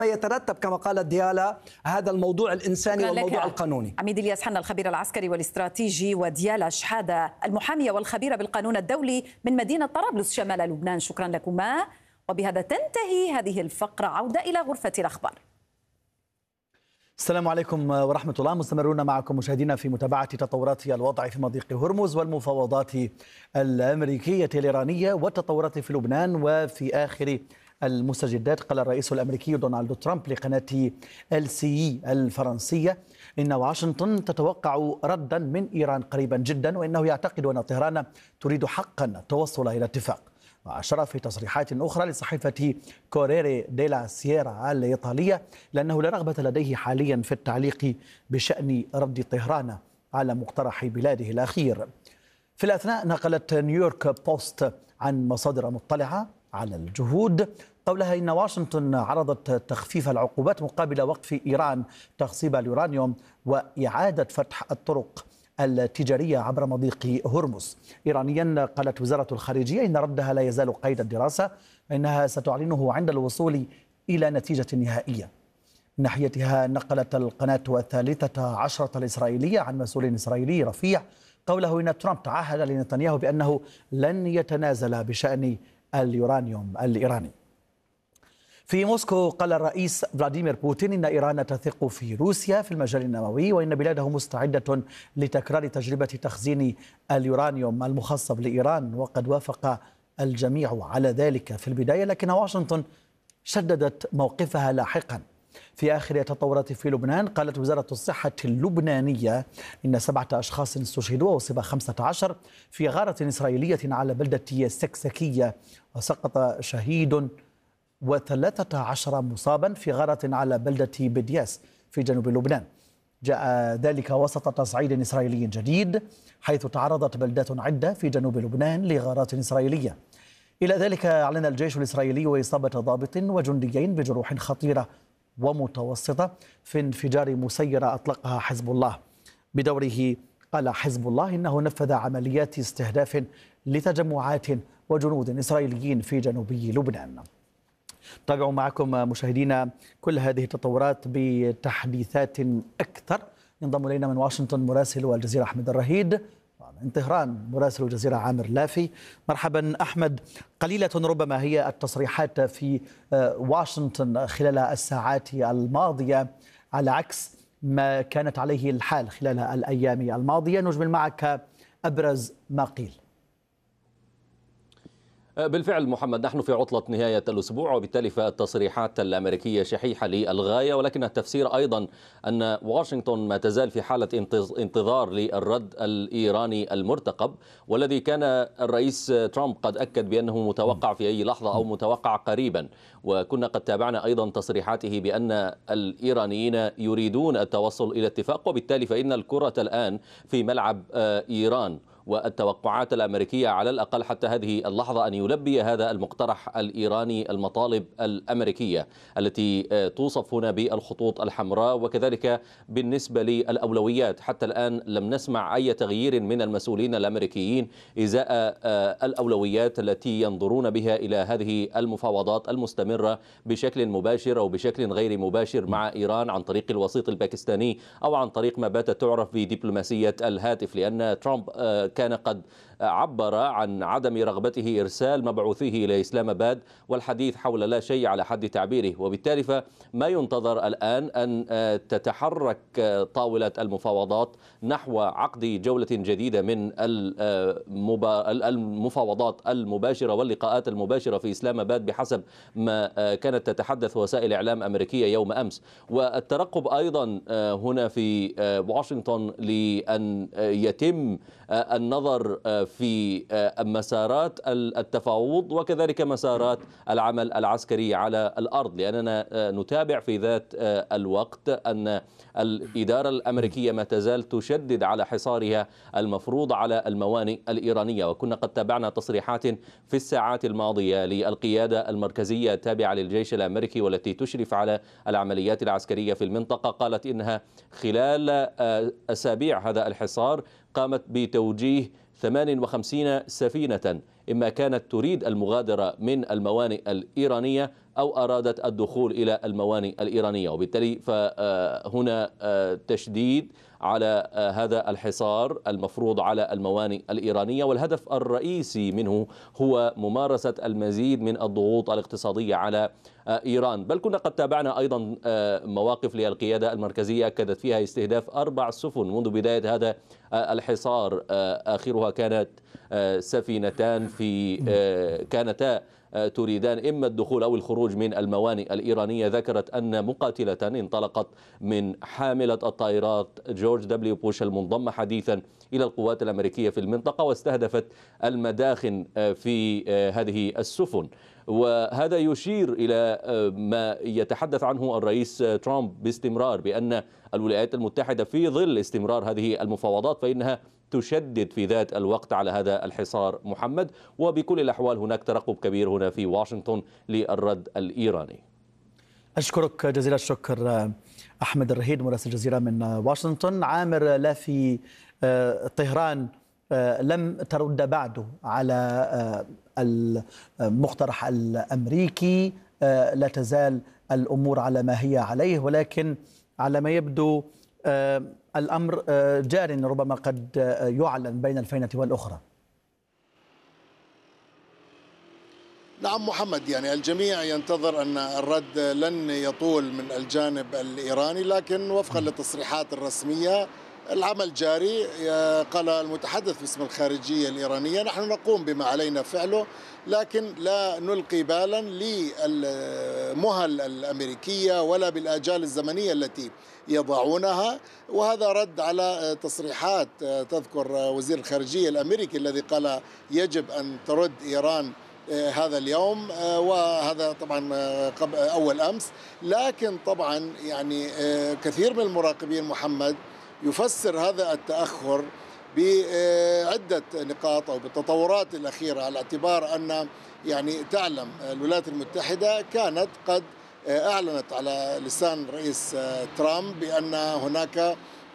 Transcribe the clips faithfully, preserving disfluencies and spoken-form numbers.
يترتب كما قالت ديالا هذا الموضوع الإنساني والموضوع القانوني. عميد الياس حنا الخبير العسكري والاستراتيجي، وديالا شحادة المحامية والخبيرة بالقانون الدولي من مدينة طرابلس شمال لبنان، شكرا لكما. وبهذا تنتهي هذه الفقرة، عودة إلى غرفة الأخبار. السلام عليكم ورحمة الله. مستمرون معكم مشاهدينا في متابعة تطورات الوضع في مضيق هرمز والمفاوضات الأمريكية الإيرانية والتطورات في لبنان. وفي آخر المستجدات قال الرئيس الأمريكي دونالد ترامب لقناة ال سي الفرنسية إن واشنطن تتوقع ردا من إيران قريبا جدا، وإنه يعتقد أن طهران تريد حقا التوصل إلى اتفاق. وأشار في تصريحات أخرى لصحيفة كوريري ديلا سييرا الإيطالية لأنه لا رغبة لديه حاليا في التعليق بشأن رد طهران على مقترح بلاده الأخير. في الأثناء نقلت نيويورك بوست عن مصادر مطلعة على الجهود قولها إن واشنطن عرضت تخفيف العقوبات مقابل وقف إيران تخصيب اليورانيوم وإعادة فتح الطرق التجارية عبر مضيق هرمز. إيرانيا قالت وزارة الخارجية إن ردها لا يزال قيد الدراسة، وإنها ستعلنه عند الوصول إلى نتيجة نهائية. من ناحيتها نقلت القناة الثالثة عشرة الإسرائيلية عن مسؤول إسرائيلي رفيع قوله إن ترامب تعهد لنتنياهو بأنه لن يتنازل بشأن اليورانيوم الإيراني. في موسكو قال الرئيس فلاديمير بوتين إن إيران تثق في روسيا في المجال النووي، وإن بلاده مستعدة لتكرار تجربة تخزين اليورانيوم المخصب لإيران، وقد وافق الجميع على ذلك في البداية، لكن واشنطن شددت موقفها لاحقا. في آخر التطورات في لبنان قالت وزارة الصحة اللبنانية إن سبعة أشخاص استشهدوا وأصيب خمسة عشر في غارة إسرائيلية على بلدة سكسكية، وسقط شهيد وثلاثة عشر مصابا في غارة على بلدة بدياس في جنوب لبنان. جاء ذلك وسط تصعيد إسرائيلي جديد حيث تعرضت بلدات عدة في جنوب لبنان لغارات إسرائيلية. إلى ذلك أعلن الجيش الإسرائيلي إصابة ضابط وجنديين بجروح خطيرة ومتوسطة في انفجار مسيرة أطلقها حزب الله. بدوره قال حزب الله إنه نفذ عمليات استهداف لتجمعات وجنود إسرائيليين في جنوب لبنان. تابعوا معكم مشاهدينا كل هذه التطورات بتحديثات أكثر. ينضم إلينا من واشنطن مراسل الجزيرة أحمد الرهيد، ومن طهران مراسل الجزيرة عامر لافي. مرحبا أحمد. قليلة ربما هي التصريحات في واشنطن خلال الساعات الماضية على عكس ما كانت عليه الحال خلال الأيام الماضية. نجمل معك أبرز ما قيل. بالفعل محمد، نحن في عطلة نهاية الأسبوع، وبالتالي فالتصريحات الأمريكية شحيحة للغاية، ولكن التفسير أيضا أن واشنطن ما تزال في حالة انتظار للرد الإيراني المرتقب، والذي كان الرئيس ترامب قد أكد بأنه متوقع في أي لحظة أو متوقع قريبا. وكنا قد تابعنا أيضا تصريحاته بأن الإيرانيين يريدون التوصل إلى اتفاق، وبالتالي فإن الكرة الآن في ملعب إيران، والتوقعات الأمريكية على الأقل حتى هذه اللحظة أن يلبي هذا المقترح الإيراني المطالب الأمريكية التي توصف هنا بالخطوط الحمراء. وكذلك بالنسبة للأولويات، حتى الآن لم نسمع أي تغيير من المسؤولين الأمريكيين إزاء الأولويات التي ينظرون بها إلى هذه المفاوضات المستمرة بشكل مباشر أو بشكل غير مباشر مع إيران عن طريق الوسيط الباكستاني أو عن طريق ما باتت تعرف بدبلوماسية الهاتف، لأن ترامب كان قد عبر عن عدم رغبته إرسال مبعوثيه إلى إسلام آباد والحديث حول لا شيء على حد تعبيره. وبالتالي فما ينتظر الآن أن تتحرك طاولة المفاوضات نحو عقد جولة جديدة من المفاوضات المباشرة واللقاءات المباشرة في إسلام آباد بحسب ما كانت تتحدث وسائل إعلام أمريكية يوم أمس. والترقب أيضا هنا في واشنطن لأن يتم النظر في مسارات التفاوض وكذلك مسارات العمل العسكري على الأرض، لأننا نتابع في ذات الوقت أن الإدارة الأمريكية ما تزال تشدد على حصارها المفروض على الموانئ الإيرانية. وكنا قد تابعنا تصريحات في الساعات الماضية للقيادة المركزية التابعة للجيش الأمريكي والتي تشرف على العمليات العسكرية في المنطقة، قالت إنها خلال أسابيع هذا الحصار قامت بتوجيه ثمان وخمسين سفينة إما كانت تريد المغادرة من الموانئ الإيرانية أو أرادت الدخول إلى الموانئ الإيرانية. وبالتالي فهنا تشديد على هذا الحصار المفروض على الموانئ الإيرانية، والهدف الرئيسي منه هو ممارسة المزيد من الضغوط الاقتصادية على إيران. بل كنا قد تابعنا أيضا مواقف للقيادة المركزية أكدت فيها استهداف أربع سفن منذ بداية هذا الحصار، آخرها كانت سفينتان في كانتا تريدان إما الدخول أو الخروج من الموانئ الإيرانية. ذكرت أن مقاتلة انطلقت من حاملة الطائرات جورج دبليو بوش المنضمة حديثا إلى القوات الأمريكية في المنطقة، واستهدفت المداخن في هذه السفن. وهذا يشير إلى ما يتحدث عنه الرئيس ترامب باستمرار، بأن الولايات المتحدة في ظل استمرار هذه المفاوضات فإنها تشدد في ذات الوقت على هذا الحصار محمد. وبكل الأحوال هناك ترقب كبير هنا في واشنطن للرد الإيراني. أشكرك جزيل الشكر أحمد الرهيد مراسل الجزيرة من واشنطن. عامر، لا في طهران لم ترد بعد على المقترح الأمريكي، لا تزال الأمور على ما هي عليه، ولكن على ما يبدو الأمر جار ربما قد يعلن بين الفينة والأخرى. نعم محمد، يعني الجميع ينتظر أن الرد لن يطول من الجانب الإيراني، لكن وفقا للتصريحات الرسمية العمل جاري. قال المتحدث باسم الخارجية الإيرانية: نحن نقوم بما علينا فعله، لكن لا نلقي بالا للمهل الأمريكية ولا بالآجال الزمنية التي يضعونها. وهذا رد على تصريحات تذكر وزير الخارجية الأمريكي الذي قال يجب أن ترد إيران هذا اليوم، وهذا طبعا قبل أول أمس. لكن طبعا يعني كثير من المراقبين محمد يفسر هذا التأخر بعدة نقاط أو بالتطورات الأخيرة، على اعتبار أن يعني تعلم الولايات المتحدة كانت قد أعلنت على لسان رئيس ترامب بأن هناك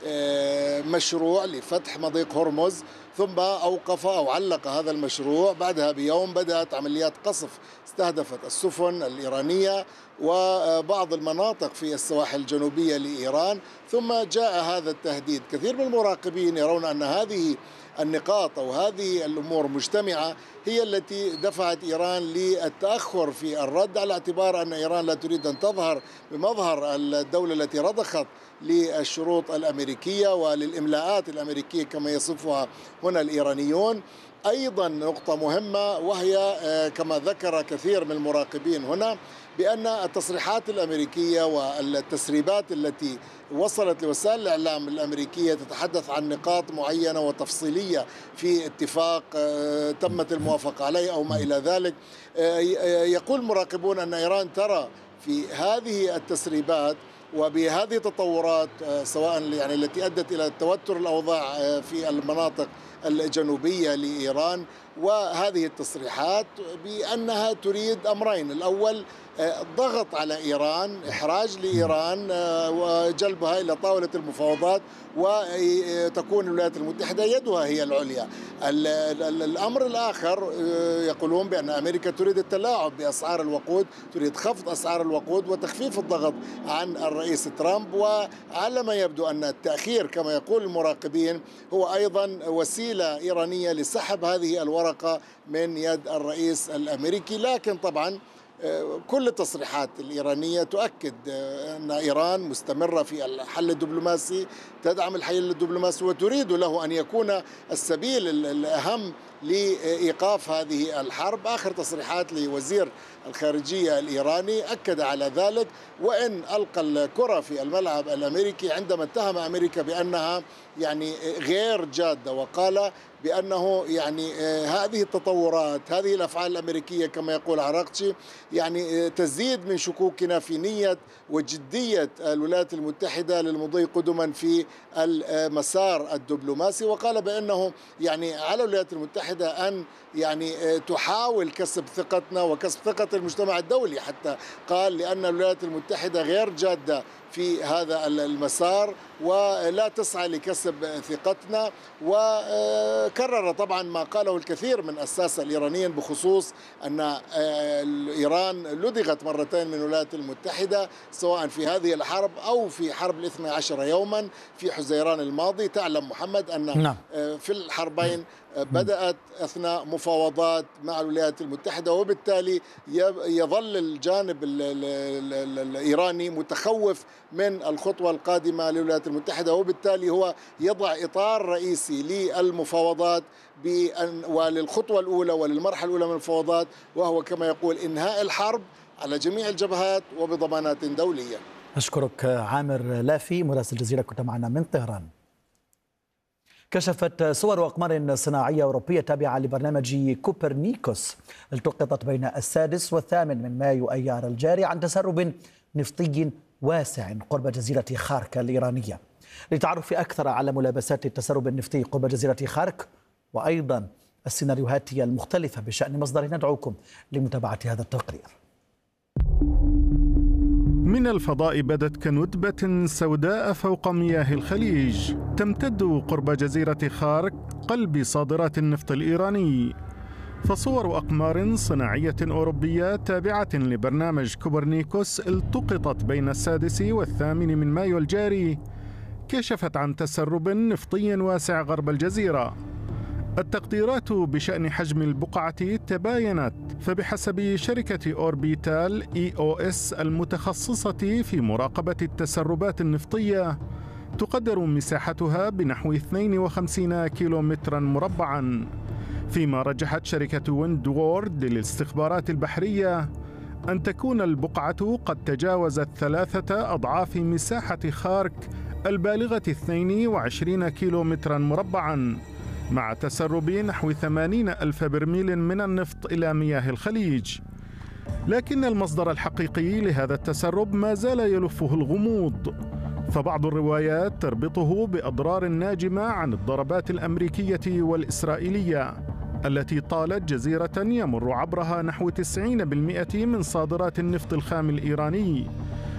مشروع لفتح مضيق هرمز، ثم أوقف أو علق هذا المشروع. بعدها بيوم بدأت عمليات قصف استهدفت السفن الإيرانية وبعض المناطق في السواحل الجنوبية لإيران، ثم جاء هذا التهديد. كثير من المراقبين يرون أن هذه النقاط أو هذه الأمور مجتمعة هي التي دفعت إيران للتأخر في الرد، على اعتبار أن إيران لا تريد أن تظهر بمظهر الدولة التي رضخت للشروط الأمريكية وللإملاءات الأمريكية كما يصفها هنا الإيرانيون. أيضا نقطة مهمة وهي كما ذكر كثير من المراقبين هنا بأن التصريحات الأمريكية والتسريبات التي وصلت لوسائل الإعلام الأمريكية تتحدث عن نقاط معينة وتفصيلية في اتفاق تمت الموافقة عليه أو ما إلى ذلك. يقول مراقبون أن إيران ترى في هذه التسريبات وبهذه التطورات سواء يعني التي أدت إلى توتر الأوضاع في المناطق الجنوبية لإيران، وهذه التصريحات بأنها تريد أمرين: الأول ضغط على إيران، إحراج لإيران وجلبها إلى طاولة المفاوضات، وتكون الولايات المتحدة يدها هي العليا. الأمر الآخر يقولون بأن أمريكا تريد التلاعب بأسعار الوقود، تريد خفض أسعار الوقود وتخفيف الضغط عن الرئيس ترامب. وعلى ما يبدو أن التأخير كما يقول المراقبين هو أيضا وسيلة إيرانية لسحب هذه الورقة من يد الرئيس الأمريكي. لكن طبعا كل التصريحات الإيرانية تؤكد أن إيران مستمرة في الحل الدبلوماسي، تدعم الحل الدبلوماسي وتريد له أن يكون السبيل الأهم لإيقاف هذه الحرب. آخر تصريحات لوزير الخارجية الإيراني أكد على ذلك، وإن ألقى الكرة في الملعب الأمريكي عندما اتهم أمريكا بأنها يعني غير جادة، وقال بأنه يعني هذه التطورات هذه الأفعال الأمريكية كما يقول عراقتشي يعني تزيد من شكوكنا في نية وجدية الولايات المتحدة للمضي قدما في المسار الدبلوماسي. وقال بأنه يعني على الولايات المتحدة أن يعني تحاول كسب ثقتنا وكسب ثقة المجتمع الدولي، حتى قال لأن الولايات المتحدة غير جادة في هذا المسار ولا تسعى لكسب ثقتنا. و كرر طبعا ما قاله الكثير من الساسة الإيرانيين بخصوص أن إيران لدغت مرتين من الولايات المتحدة سواء في هذه الحرب أو في حرب الاثنى عشر يوما في حزيران الماضي. تعلم محمد أن نعم. في الحربين بدأت أثناء مفاوضات مع الولايات المتحدة، وبالتالي يظل الجانب الإيراني متخوف من الخطوة القادمة للولايات المتحدة، وبالتالي هو يضع إطار رئيسي للمفاوضات وللخطوة الأولى وللمرحلة الأولى من المفاوضات، وهو كما يقول إنهاء الحرب على جميع الجبهات وبضمانات دولية. أشكرك عامر لافي مراسل الجزيرة، كنت معنا من طهران. كشفت صور وأقمار صناعية أوروبية تابعة لبرنامج كوبرنيكوس التقطت بين السادس والثامن من مايو أيار الجاري عن تسرب نفطي واسع قرب جزيرة خارك الإيرانية. للتعرف أكثر على ملابسات التسرب النفطي قرب جزيرة خارك وأيضا السيناريوهات المختلفة بشأن مصدر، ندعوكم لمتابعة هذا التقرير. من الفضاء بدت كندبة سوداء فوق مياه الخليج تمتد قرب جزيرة خارك قلب صادرات النفط الإيراني. فصور أقمار صناعية أوروبية تابعة لبرنامج كوبرنيكوس التقطت بين السادس والثامن من مايو الجاري كشفت عن تسرب نفطي واسع غرب الجزيرة. التقديرات بشأن حجم البقعة تباينت، فبحسب شركة أوربيتال إي أو إس المتخصصة في مراقبة التسربات النفطية تقدر مساحتها بنحو اثنين وخمسين كيلومترا مربعا، فيما رجحت شركة ويند وورد للاستخبارات البحرية أن تكون البقعة قد تجاوزت ثلاثة أضعاف مساحة خارك البالغة اثنين وعشرين كيلومترا مربعا، مع تسرب نحو ثمانين ألف برميل من النفط إلى مياه الخليج. لكن المصدر الحقيقي لهذا التسرب ما زال يلفه الغموض، فبعض الروايات تربطه بأضرار ناجمة عن الضربات الأمريكية والإسرائيلية التي طالت جزيرة يمر عبرها نحو تسعين بالمئة من صادرات النفط الخام الإيراني،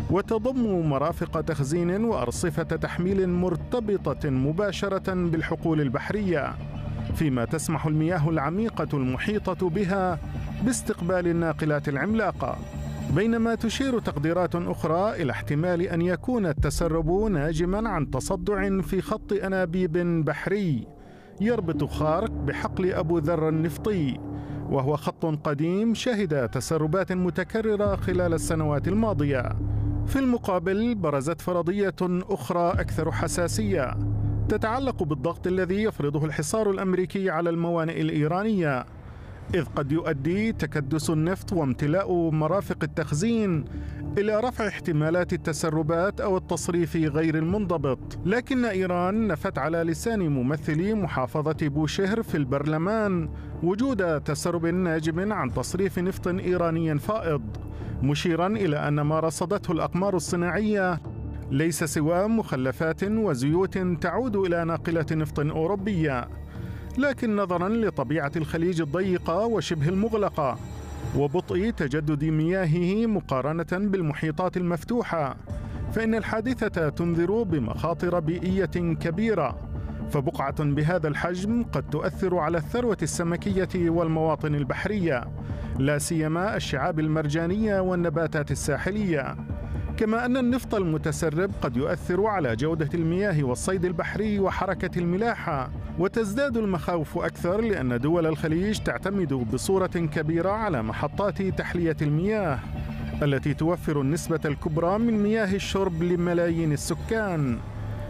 وتضم مرافق تخزين وأرصفة تحميل مرتبطة مباشرة بالحقول البحرية، فيما تسمح المياه العميقة المحيطة بها باستقبال الناقلات العملاقة. بينما تشير تقديرات أخرى إلى احتمال أن يكون التسرب ناجماً عن تصدع في خط أنابيب بحري يربط خارك بحقل أبو ذر النفطي، وهو خط قديم شهد تسربات متكررة خلال السنوات الماضية. في المقابل برزت فرضية أخرى أكثر حساسية تتعلق بالضغط الذي يفرضه الحصار الأمريكي على الموانئ الإيرانية، إذ قد يؤدي تكدس النفط وامتلاء مرافق التخزين إلى رفع احتمالات التسربات أو التصريف غير المنضبط. لكن إيران نفت على لسان ممثلي محافظة بوشهر في البرلمان وجود تسرب ناجم عن تصريف نفط إيراني فائض، مشيرا إلى أن ما رصدته الأقمار الصناعية ليس سوى مخلفات وزيوت تعود إلى ناقلة نفط أوروبية. لكن نظرا لطبيعة الخليج الضيقة وشبه المغلقة وبطء تجدد مياهه مقارنة بالمحيطات المفتوحة، فإن الحادثة تنذر بمخاطر بيئية كبيرة، فبقعة بهذا الحجم قد تؤثر على الثروة السمكية والمواطن البحرية، لا سيما الشعاب المرجانية والنباتات الساحلية. كما أن النفط المتسرب قد يؤثر على جودة المياه والصيد البحري وحركة الملاحة، وتزداد المخاوف أكثر لأن دول الخليج تعتمد بصورة كبيرة على محطات تحلية المياه التي توفر النسبة الكبرى من مياه الشرب لملايين السكان.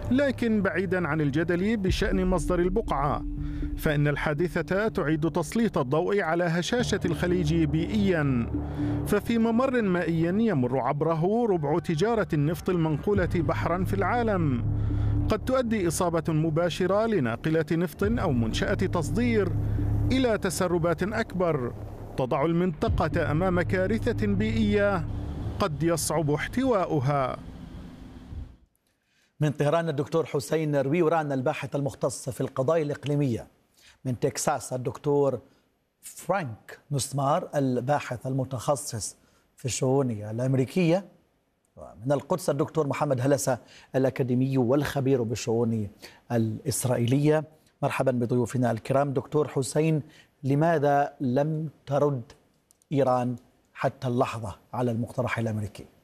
لكن بعيداً عن الجدل بشأن مصدر البقعة، فإن الحادثة تعيد تسليط الضوء على هشاشة الخليج بيئياً، ففي ممر مائي يمر عبره ربع تجارة النفط المنقولة بحراً في العالم قد تؤدي إصابة مباشرة لناقلة نفط أو منشأة تصدير إلى تسربات أكبر تضع المنطقة أمام كارثة بيئية قد يصعب احتواؤها. من طهران الدكتور حسين رويوران الباحث المختص في القضايا الإقليمية. من تكساس الدكتور فرانك نسمار الباحث المتخصص في الشؤون الأمريكية. ومن القدس الدكتور محمد هلسة الأكاديمي والخبير بالشؤون الإسرائيلية. مرحبا بضيوفنا الكرام. دكتور حسين، لماذا لم ترد إيران حتى اللحظة على المقترح الأمريكي؟